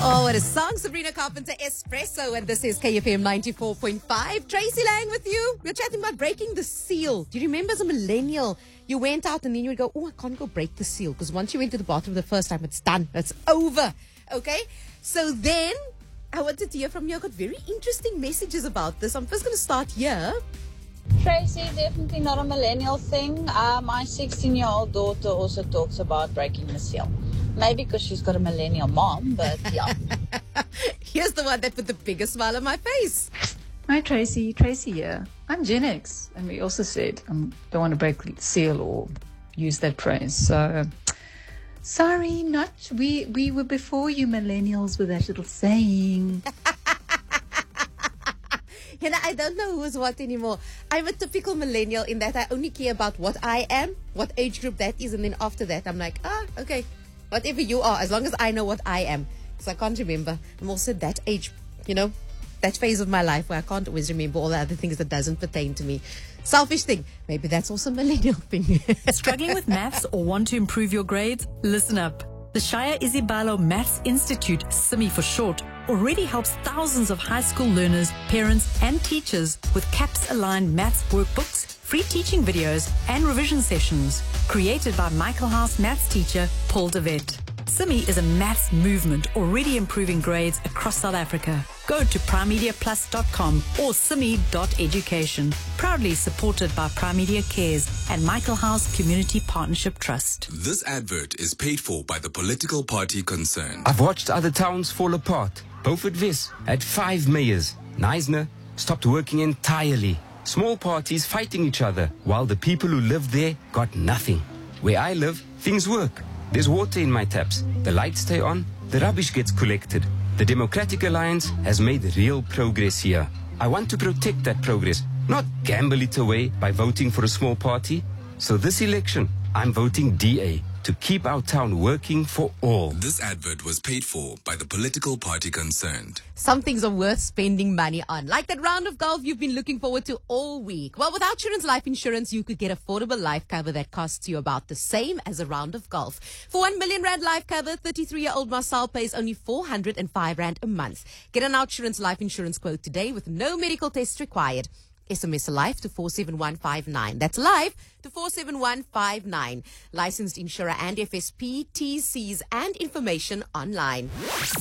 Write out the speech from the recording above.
Oh, what a song. Sabrina Carpenter, Espresso, and this is KFM 94.5. Tracy Lang with you. We're chatting about breaking the seal. Do you remember as a millennial, you went out and then you would go, oh, I can't go break the seal, because once you went to the bathroom the first time, it's done. It's over. Okay? So then I wanted to hear from you. I got very interesting messages about this. I'm first going to start here. Tracy, definitely not a millennial thing. My 16-year-old daughter also talks about breaking the seal. Maybe because she's got a millennial mom, but yeah. Here's the one that put the biggest smile on my face. Hi, Tracy. Tracy here. I'm Gen X, and we also said don't want to break the seal or use that phrase. So, sorry, not we were before you millennials with that little saying. You know, I don't know who's what anymore. I'm a typical millennial in that I only care about what I am, what age group that is, and then after that, I'm like, okay, whatever you are, as long as I know what I am. So I can't remember. I'm also that age, that phase of my life where I can't always remember all the other things that doesn't pertain to me. Selfish thing. Maybe that's also a millennial thing. Struggling with maths or want to improve your grades? Listen up. The Shaya Isibalo Maths Institute, SIMI for short, already helps thousands of high school learners, parents and teachers with CAPS-aligned maths workbooks, free teaching videos and revision sessions. Created by Michael House maths teacher Paul de Wet. SIMI is a maths movement already improving grades across South Africa. Go to primemediaplus.com or simi.education. Proudly supported by Prime Media Cares and Michael House Community Partnership Trust. This advert is paid for by the political party concerned. I've watched other towns fall apart. Beaufort Wes had 5 mayors. Knysna stopped working entirely. Small parties fighting each other, while the people who lived there got nothing. Where I live, things work. There's water in my taps. The lights stay on. The rubbish gets collected. The Democratic Alliance has made real progress here. I want to protect that progress, not gamble it away by voting for a small party. So this election, I'm voting DA to keep our town working for all. This advert was paid for by the political party concerned. Some things are worth spending money on, like that round of golf you've been looking forward to all week. Well, with Outsurance Life Insurance, you could get affordable life cover that costs you about the same as a round of golf. For 1 million rand life cover, 33-year-old Marcel pays only 405 rand a month. Get an Outsurance Life Insurance quote today with no medical tests required. SMS live to 47159. That's live to 47159. Licensed insurer and FSP, TCs and information online.